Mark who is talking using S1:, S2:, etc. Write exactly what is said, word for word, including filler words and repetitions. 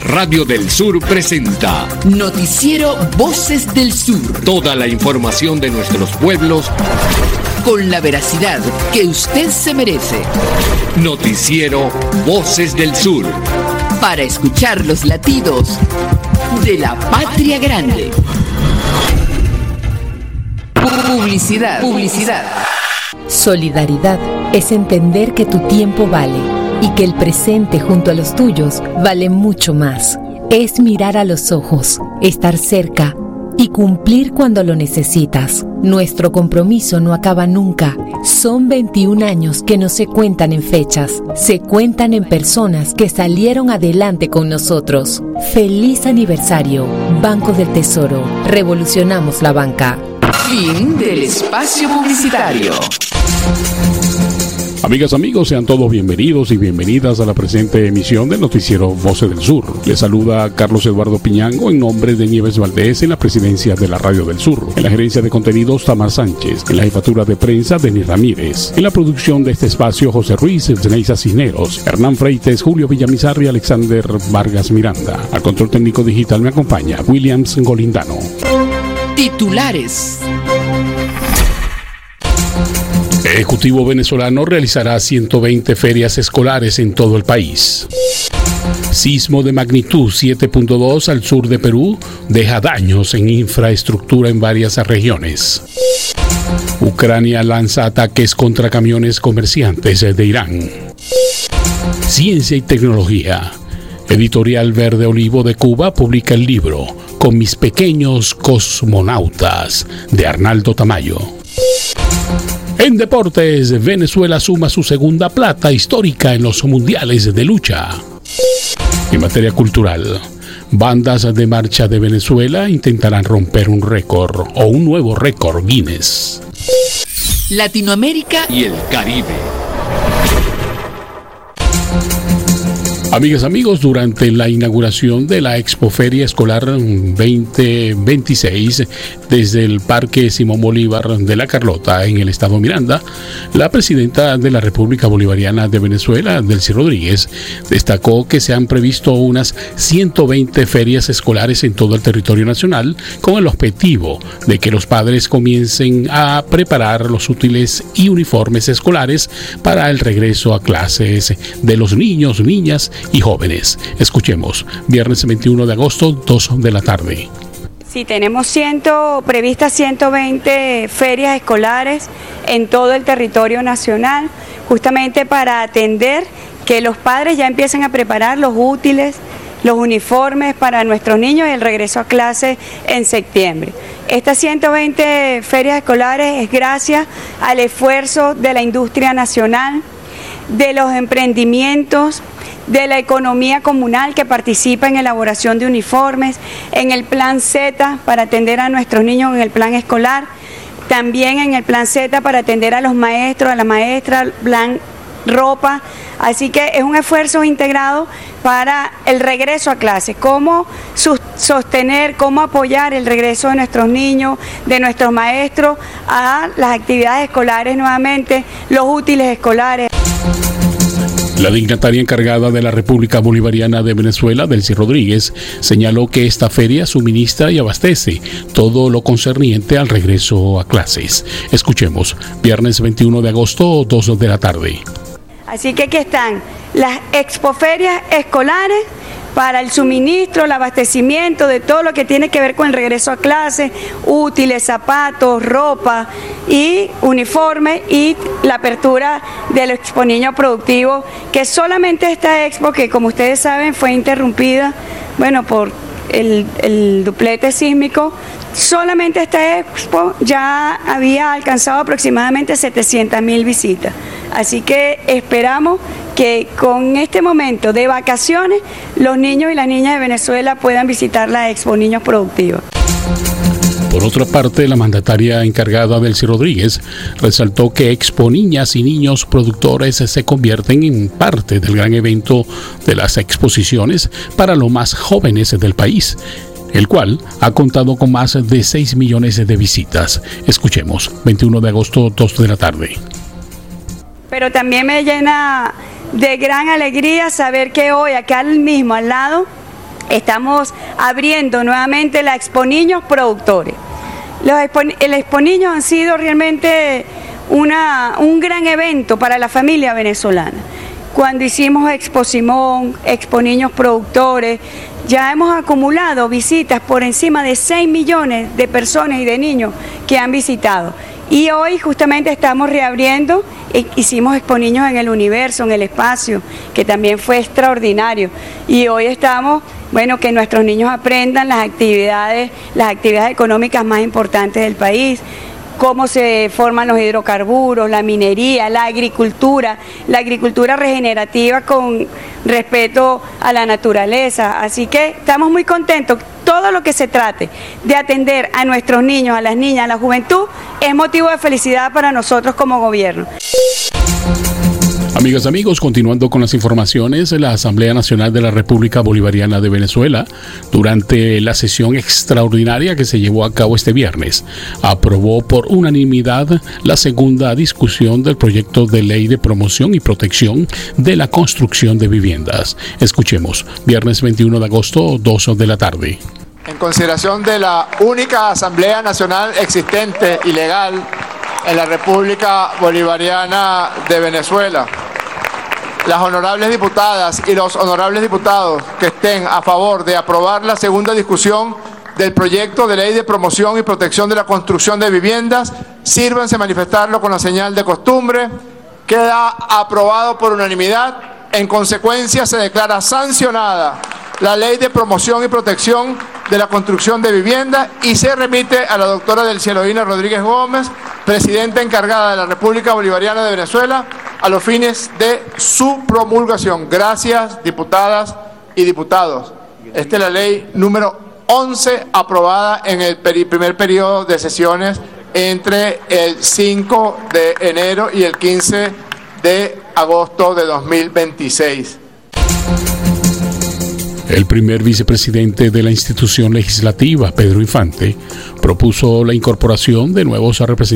S1: Radio del Sur presenta
S2: Noticiero Voces del Sur.
S1: Toda la información de nuestros pueblos
S2: con la veracidad que usted se merece.
S1: Noticiero Voces del Sur.
S2: Para escuchar los latidos de la patria grande. Publicidad. Publicidad.
S3: Solidaridad es entender que tu tiempo vale y que el presente junto a los tuyos vale mucho más. Es mirar a los ojos, estar cerca y cumplir cuando lo necesitas. Nuestro compromiso no acaba nunca. Son veintiún años que no se cuentan en fechas, se cuentan en personas que salieron adelante con nosotros. ¡Feliz aniversario! Banco del Tesoro. Revolucionamos la banca.
S2: Fin del espacio publicitario.
S4: Amigas, amigos, sean todos bienvenidos y bienvenidas a la presente emisión del Noticiero Voces del Sur. Les saluda Carlos Eduardo Piñango en nombre de Nieves Valdés en la presidencia de la Radio del Sur. En la gerencia de contenidos, Tamar Sánchez. En la jefatura de prensa, Denis Ramírez. En la producción de este espacio, José Ruiz, Zeneisa Cisneros, Hernán Freites, Julio Villamizar y Alexander Vargas Miranda. Al control técnico digital me acompaña Williams Golindano.
S2: Titulares.
S4: El Ejecutivo venezolano realizará ciento veinte ferias escolares en todo el país. Sismo de magnitud siete punto dos al sur de Perú deja daños en infraestructura en varias regiones. Ucrania lanza ataques contra camiones comerciantes de Irán. Ciencia y tecnología. Editorial Verde Olivo de Cuba publica el libro Con mis pequeños cosmonautas de Arnaldo Tamayo. En deportes, Venezuela suma su segunda plata histórica en los mundiales de lucha. En materia cultural, bandas de marcha de Venezuela intentarán romper un récord o un nuevo récord Guinness.
S2: Latinoamérica
S1: y el Caribe.
S4: Amigas, amigos, durante la inauguración de la Expoferia Escolar veinte veintiséis desde el Parque Simón Bolívar de La Carlota en el estado Miranda, la presidenta de la República Bolivariana de Venezuela, Delcy Rodríguez, destacó que se han previsto unas ciento veinte ferias escolares en todo el territorio nacional con el objetivo de que los padres comiencen a preparar los útiles y uniformes escolares para el regreso a clases de los niños, niñas y jóvenes. Escuchemos, viernes veintiuno de agosto, dos de la tarde.
S5: Sí, tenemos ciento, previstas ciento veinte ferias escolares en todo el territorio nacional, justamente para atender que los padres ya empiecen a preparar los útiles, los uniformes para nuestros niños y el regreso a clase en septiembre. Estas ciento veinte ferias escolares es gracias al esfuerzo de la industria nacional, de los emprendimientos, de la economía comunal que participa en elaboración de uniformes, en el plan Z para atender a nuestros niños en el plan escolar, también en el plan Z para atender a los maestros, a la maestra, plan ropa, así que es un esfuerzo integrado para el regreso a clases, cómo sostener, cómo apoyar el regreso de nuestros niños, de nuestros maestros a las actividades escolares nuevamente, los útiles escolares.
S4: La dignataria encargada de la República Bolivariana de Venezuela, Delcy Rodríguez, señaló que esta feria suministra y abastece todo lo concerniente al regreso a clases. Escuchemos, viernes veintiuno de agosto, dos de la tarde.
S5: Así que aquí están las expoferias escolares para el suministro, el abastecimiento de todo lo que tiene que ver con el regreso a clase, útiles, zapatos, ropa y uniforme, y la apertura del Expo Niño Productivo, que solamente esta expo, que como ustedes saben fue interrumpida, bueno, por el, el duplete sísmico, solamente esta expo ya había alcanzado aproximadamente setecientas mil visitas. Así que esperamos que con este momento de vacaciones los niños y las niñas de Venezuela puedan visitar la Expo Niños Productivos.
S4: Por otra parte, la mandataria encargada, Delcy Rodríguez, resaltó que Expo Niñas y Niños Productores se convierten en parte del gran evento de las exposiciones para los más jóvenes del país, el cual ha contado con más de seis millones de visitas. Escuchemos, veintiuno de agosto, dos de la tarde.
S5: Pero también me llena de gran alegría saber que hoy, acá mismo al lado, Estamos abriendo nuevamente la Expo Niños Productores. Los Expo, el Expo Niños han sido realmente una, un gran evento para la familia venezolana. Cuando hicimos Expo Simón, Expo Niños Productores, ya hemos acumulado visitas por encima de seis millones de personas y de niños que han visitado. Y hoy justamente estamos reabriendo, hicimos Expo Niños en el universo, en el espacio, que también fue extraordinario. Y hoy estamos, bueno, que nuestros niños aprendan las actividades, las actividades económicas más importantes del país, cómo se forman los hidrocarburos, la minería, la agricultura, la agricultura regenerativa con respeto a la naturaleza. Así que estamos muy contentos. Todo lo que se trate de atender a nuestros niños, a las niñas, a la juventud, es motivo de felicidad para nosotros como gobierno.
S4: Amigas, amigos, continuando con las informaciones, la Asamblea Nacional de la República Bolivariana de Venezuela, durante la sesión extraordinaria que se llevó a cabo este viernes, aprobó por unanimidad la segunda discusión del proyecto de ley de promoción y protección de la construcción de viviendas. Escuchemos, viernes veintiuno de agosto, dos de la tarde.
S6: En consideración de la única Asamblea Nacional existente y legal en la República Bolivariana de Venezuela, las honorables diputadas y los honorables diputados que estén a favor de aprobar la segunda discusión del proyecto de ley de promoción y protección de la construcción de viviendas, sírvanse manifestarlo con la señal de costumbre. Queda aprobado por unanimidad. En consecuencia, se declara sancionada la ley de promoción y protección de la construcción de vivienda y se remite a la doctora Del Cielo Ina Rodríguez Gómez, presidenta encargada de la República Bolivariana de Venezuela, a los fines de su promulgación. Gracias, diputadas y diputados. Esta es la ley número once aprobada en el peri- primer periodo de sesiones entre el cinco de enero y el quince de agosto de dos mil veintiséis.
S4: El primer vicepresidente de la institución legislativa, Pedro Infante, propuso la incorporación de nuevos representantes